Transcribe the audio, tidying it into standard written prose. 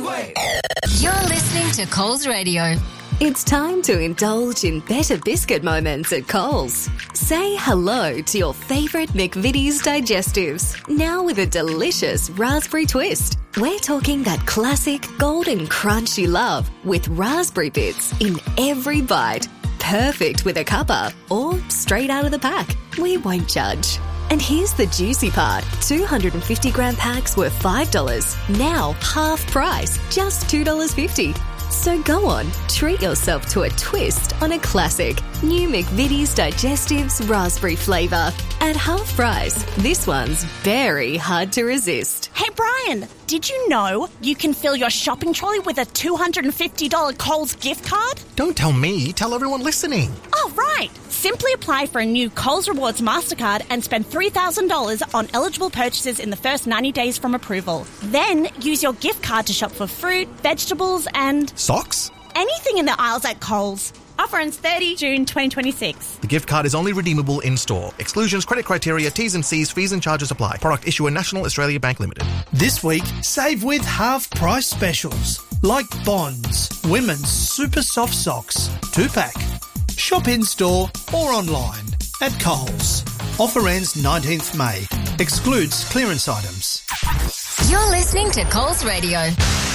Freeway. You're listening to Coles Radio. It's time to indulge in better biscuit moments at Coles. Say hello to your favourite McVitie's digestives, now with a delicious raspberry twist. We're talking that classic golden crunch you love with raspberry bits in every bite. Perfect with a cuppa or straight out of the pack. We won't judge. And here's the juicy part. 250 gram packs were $5. Now half price, just $2.50. So go on, treat yourself to a twist on a classic. New McVitie's Digestives Raspberry flavour. At half price, this one's very hard to resist. Hey Brian, did you know you can fill your shopping trolley with a $250 Coles gift card? Don't tell me, tell everyone listening. Oh, right. Simply apply for a new Coles Rewards MasterCard and spend $3,000 on eligible purchases in the first 90 days from approval. Then use your gift card to shop for fruit, vegetables and... Socks? anything in the aisles at Coles. Offer ends 30 June 2026. The gift card is only redeemable in-store. Exclusions, credit criteria, T's and C's, fees and charges apply. Product issuer National Australia Bank Limited. This week, save with half-price specials. Like Bonds, women's super soft socks, 2-pack. Shop in-store or online at Coles. Offer ends 19th May. Excludes clearance items. You're listening to Coles Radio.